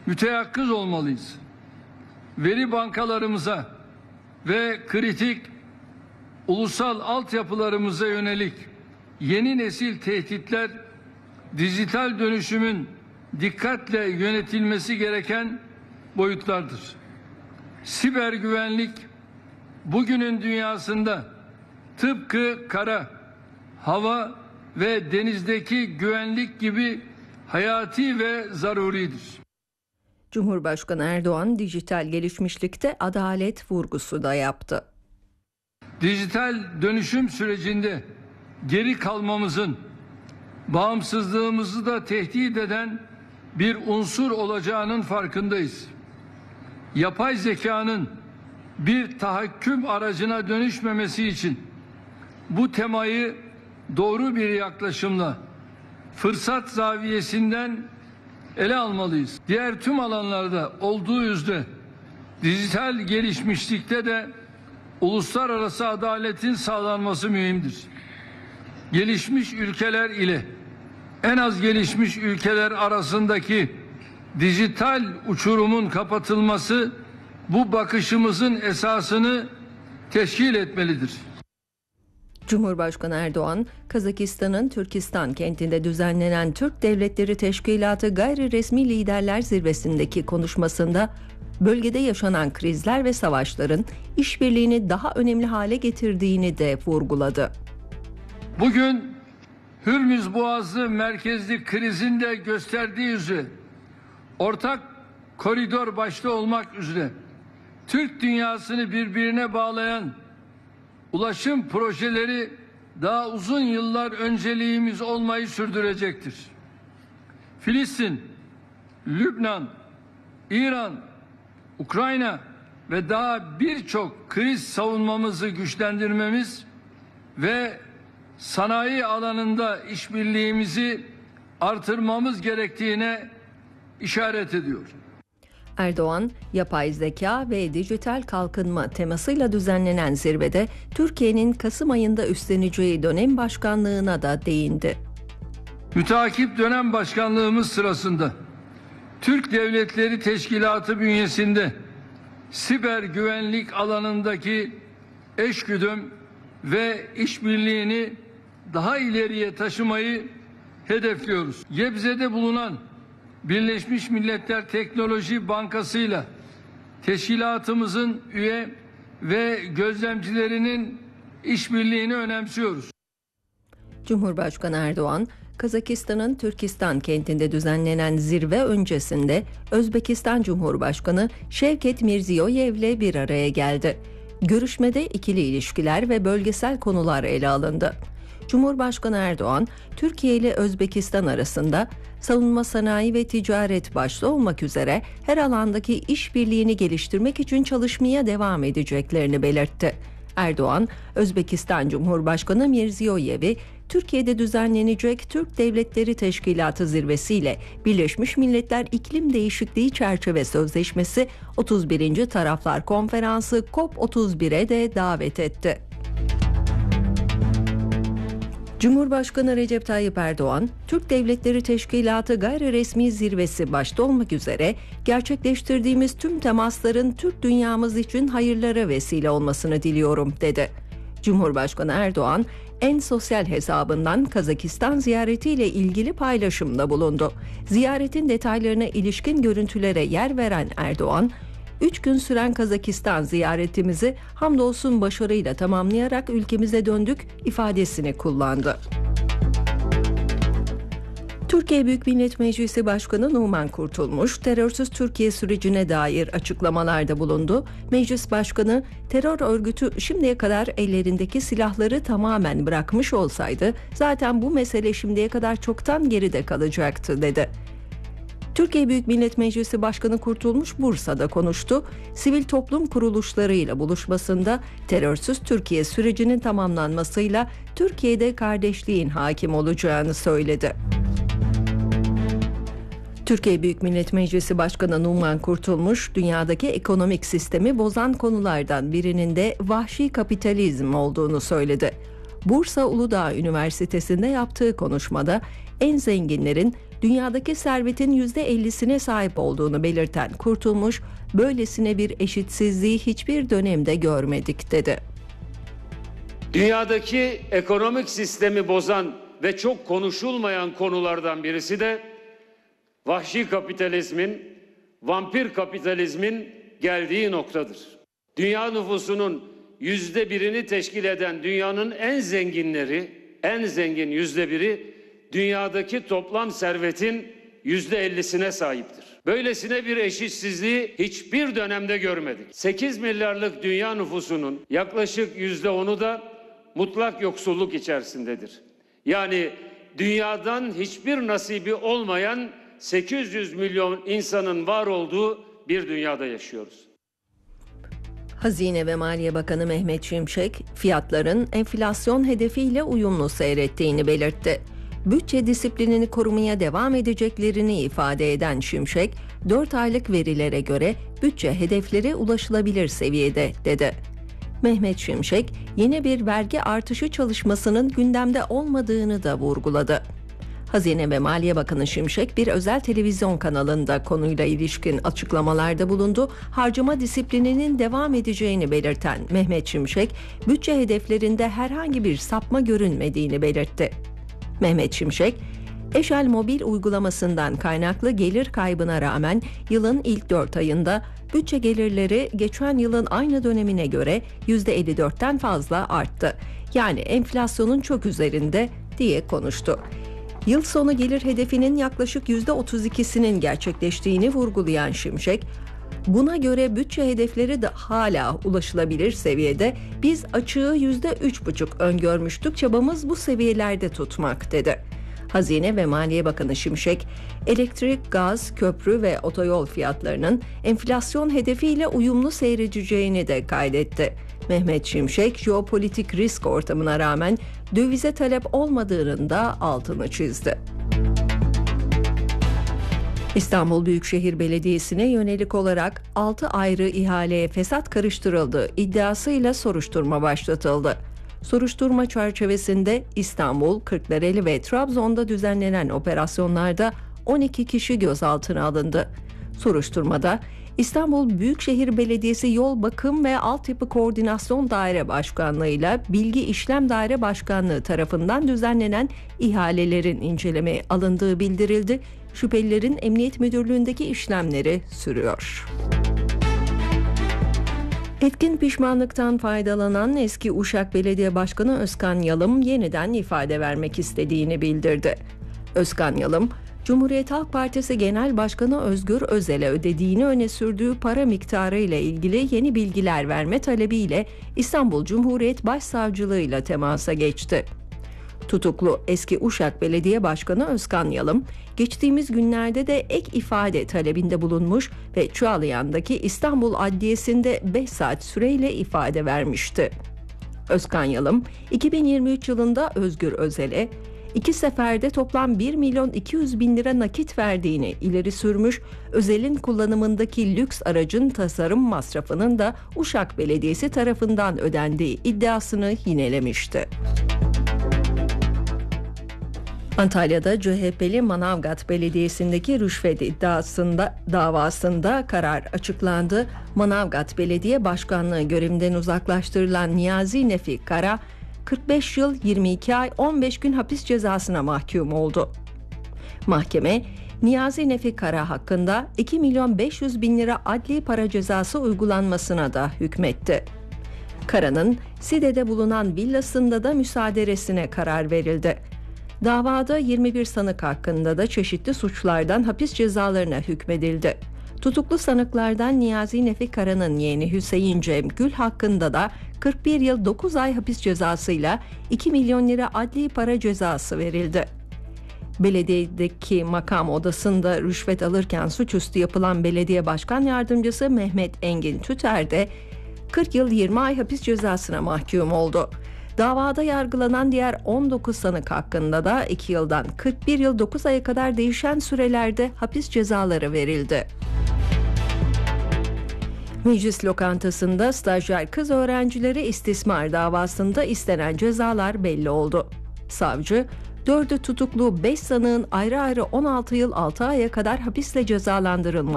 müteyakkız olmalıyız. Veri bankalarımıza ve kritik ulusal altyapılarımıza yönelik yeni nesil tehditler dijital dönüşümün dikkatle yönetilmesi gereken boyutlardır. Siber güvenlik bugünün dünyasında tıpkı kara, hava ve denizdeki güvenlik gibi hayati ve zaruridir. Cumhurbaşkanı Erdoğan dijital gelişmişlikte adalet vurgusu da yaptı. Dijital dönüşüm sürecinde geri kalmamızın bağımsızlığımızı da tehdit eden bir unsur olacağının farkındayız. Yapay zekanın bir tahakküm aracına dönüşmemesi için bu temayı doğru bir yaklaşımla fırsat zaviyesinden ele almalıyız. Diğer tüm alanlarda olduğu üzere dijital gelişmişlikte de uluslararası adaletin sağlanması mühimdir. Gelişmiş ülkeler ile en az gelişmiş ülkeler arasındaki dijital uçurumun kapatılması bu bakışımızın esasını teşkil etmelidir. Cumhurbaşkanı Erdoğan, Kazakistan'ın Türkistan kentinde düzenlenen Türk Devletleri Teşkilatı Gayri Resmi Liderler Zirvesi'ndeki konuşmasında bölgede yaşanan krizler ve savaşların işbirliğini daha önemli hale getirdiğini de vurguladı. Bugün Hürmüz Boğazı merkezli krizin de gösterdiği üzere ortak koridor başta olmak üzere Türk dünyasını birbirine bağlayan ulaşım projeleri daha uzun yıllar önceliğimiz olmayı sürdürecektir. Filistin, Lübnan, İran, Ukrayna ve daha birçok kriz savunmamızı güçlendirmemiz ve sanayi alanında işbirliğimizi artırmamız gerektiğine işaret ediyor. Erdoğan, yapay zeka ve dijital kalkınma temasıyla düzenlenen zirvede Türkiye'nin Kasım ayında üstleneceği dönem başkanlığına da değindi. Müteakip dönem başkanlığımız sırasında Türk Devletleri Teşkilatı bünyesinde siber güvenlik alanındaki eşgüdüm ve işbirliğini daha ileriye taşımayı hedefliyoruz. Gebze'de bulunan Birleşmiş Milletler Teknoloji Bankası'yla teşkilatımızın üye ve gözlemcilerinin işbirliğini önemsiyoruz. Cumhurbaşkanı Erdoğan, Kazakistan'ın Türkistan kentinde düzenlenen zirve öncesinde Özbekistan Cumhurbaşkanı Şevket Mirziyoyev'le bir araya geldi. Görüşmede ikili ilişkiler ve bölgesel konular ele alındı. Cumhurbaşkanı Erdoğan, Türkiye ile Özbekistan arasında savunma sanayi ve ticaret başta olmak üzere her alandaki işbirliğini geliştirmek için çalışmaya devam edeceklerini belirtti. Erdoğan, Özbekistan Cumhurbaşkanı Mirziyoyev'i Türkiye'de düzenlenecek Türk Devletleri Teşkilatı zirvesiyle Birleşmiş Milletler İklim Değişikliği Çerçeve Sözleşmesi 31. Taraflar Konferansı COP31'e de davet etti. Cumhurbaşkanı Recep Tayyip Erdoğan, Türk Devletleri Teşkilatı Gayri Resmi Zirvesi başta olmak üzere gerçekleştirdiğimiz tüm temasların Türk dünyamız için hayırlara vesile olmasını diliyorum, dedi. Cumhurbaşkanı Erdoğan, en sosyal hesabından Kazakistan ziyaretiyle ilgili paylaşımda bulundu. Ziyaretin detaylarına ilişkin görüntülere yer veren Erdoğan, 3 gün süren Kazakistan ziyaretimizi hamdolsun başarıyla tamamlayarak ülkemize döndük ifadesini kullandı. Türkiye Büyük Millet Meclisi Başkanı Numan Kurtulmuş, terörsüz Türkiye sürecine dair açıklamalarda bulundu. Meclis Başkanı, terör örgütü şimdiye kadar ellerindeki silahları tamamen bırakmış olsaydı zaten bu mesele şimdiye kadar çoktan geride kalacaktı, dedi. Türkiye Büyük Millet Meclisi Başkanı Kurtulmuş Bursa'da konuştu. Sivil toplum kuruluşlarıyla buluşmasında terörsüz Türkiye sürecinin tamamlanmasıyla Türkiye'de kardeşliğin hakim olacağını söyledi. Türkiye Büyük Millet Meclisi Başkanı Numan Kurtulmuş, dünyadaki ekonomik sistemi bozan konulardan birinin de vahşi kapitalizm olduğunu söyledi. Bursa Uludağ Üniversitesi'nde yaptığı konuşmada en zenginlerin dünyadaki servetin %50'sine sahip olduğunu belirten Kurtulmuş, böylesine bir eşitsizliği hiçbir dönemde görmedik dedi. Dünyadaki ekonomik sistemi bozan ve çok konuşulmayan konulardan birisi de vahşi kapitalizmin, vampir kapitalizmin geldiği noktadır. Dünya nüfusunun %1'ini teşkil eden dünyanın en zenginleri, en zengin %1'i dünyadaki toplam servetin %50'sine sahiptir. Böylesine bir eşitsizliği hiçbir dönemde görmedik. 8 milyarlık dünya nüfusunun yaklaşık %10'u da mutlak yoksulluk içerisindedir. Yani dünyadan hiçbir nasibi olmayan 800 milyon insanın var olduğu bir dünyada yaşıyoruz. Hazine ve Maliye Bakanı Mehmet Şimşek, fiyatların enflasyon hedefiyle uyumlu seyrettiğini belirtti. Bütçe disiplinini korumaya devam edeceklerini ifade eden Şimşek, 4 aylık verilere göre bütçe hedefleri ulaşılabilir seviyede dedi. Mehmet Şimşek, yeni bir vergi artışı çalışmasının gündemde olmadığını da vurguladı. Hazine ve Maliye Bakanı Şimşek bir özel televizyon kanalında konuyla ilişkin açıklamalarda bulundu. Harcama disiplininin devam edeceğini belirten Mehmet Şimşek, bütçe hedeflerinde herhangi bir sapma görünmediğini belirtti. Mehmet Şimşek, Eşel mobil uygulamasından kaynaklı gelir kaybına rağmen yılın ilk 4 ayında bütçe gelirleri geçen yılın aynı dönemine göre %54'ten fazla arttı. Yani enflasyonun çok üzerinde diye konuştu. Yıl sonu gelir hedefinin yaklaşık %32'sinin gerçekleştiğini vurgulayan Şimşek, buna göre bütçe hedefleri de hala ulaşılabilir seviyede, biz açığı %3,5 öngörmüştük, çabamız bu seviyelerde tutmak dedi. Hazine ve Maliye Bakanı Şimşek, elektrik, gaz, köprü ve otoyol fiyatlarının enflasyon hedefiyle uyumlu seyredeceğini de kaydetti. Mehmet Şimşek, jeopolitik risk ortamına rağmen dövize talep olmadığının da altını çizdi. İstanbul Büyükşehir Belediyesi'ne yönelik olarak 6 ayrı ihaleye fesat karıştırıldığı iddiasıyla soruşturma başlatıldı. Soruşturma çerçevesinde İstanbul, Kırklareli ve Trabzon'da düzenlenen operasyonlarda 12 kişi gözaltına alındı. Soruşturmada İstanbul Büyükşehir Belediyesi Yol Bakım ve Altyapı Koordinasyon Daire Başkanlığı ile Bilgi İşlem Daire Başkanlığı tarafından düzenlenen ihalelerin incelemeye alındığı bildirildi. Şüphelilerin Emniyet Müdürlüğü'ndeki işlemleri sürüyor. Etkin pişmanlıktan faydalanan eski Uşak Belediye Başkanı Özkan Yalım yeniden ifade vermek istediğini bildirdi. Özkan Yalım, Cumhuriyet Halk Partisi Genel Başkanı Özgür Özel'e ödediğini öne sürdüğü para miktarı ile ilgili yeni bilgiler verme talebiyle İstanbul Cumhuriyet Başsavcılığı ile temasa geçti. Tutuklu eski Uşak Belediye Başkanı Özkan Yalım, geçtiğimiz günlerde de ek ifade talebinde bulunmuş ve Çağlayan'daki İstanbul Adliyesi'nde 5 saat süreyle ifade vermişti. Özkan Yalım, 2023 yılında Özgür Özel'e 2 seferde toplam 1.200.000 lira nakit verdiğini ileri sürmüş, Özel'in kullanımındaki lüks aracın tasarım masrafının da Uşak Belediyesi tarafından ödendiği iddiasını yinelemişti. Antalya'da CHP'li Manavgat Belediyesi'ndeki rüşvet davasında karar açıklandı. Manavgat Belediye Başkanlığı görevinden uzaklaştırılan Niyazi Nefi Kara, 45 yıl 22 ay 15 gün hapis cezasına mahkum oldu. Mahkeme, Niyazi Nefi Kara hakkında 2.500.000 lira adli para cezası uygulanmasına da hükmetti. Kara'nın Side'de bulunan villasında da müsaaderesine karar verildi. Davada 21 sanık hakkında da çeşitli suçlardan hapis cezalarına hükmedildi. Tutuklu sanıklardan Niyazi Nefi Kara'nın yeğeni Hüseyin Cem Gül hakkında da 41 yıl 9 ay hapis cezasıyla 2 milyon lira adli para cezası verildi. Belediyedeki makam odasında rüşvet alırken suçüstü yapılan belediye başkan yardımcısı Mehmet Engin Tüter de 40 yıl 20 ay hapis cezasına mahkum oldu. Davada yargılanan diğer 19 sanık hakkında da 2 yıldan 41 yıl 9 aya kadar değişen sürelerde hapis cezaları verildi. Meclis lokantasında stajyer kız öğrencileri istismar davasında istenen cezalar belli oldu. Savcı, 4'ü tutuklu 5 sanığın ayrı ayrı 16 yıl 6 aya kadar hapisle cezalandırılması